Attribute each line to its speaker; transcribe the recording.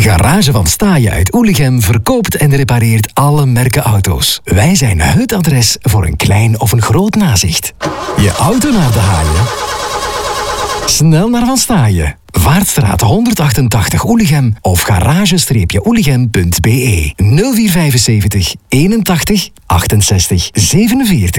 Speaker 1: Garage van Staaien uit Oelichem verkoopt en repareert alle merken auto's. Wij zijn het adres voor een klein of een groot nazicht. Je auto naar de haaien? Snel naar Van Staaien. Vaartstraat 188 Oelichem of garage-oelichem.be 0475 81 68 47.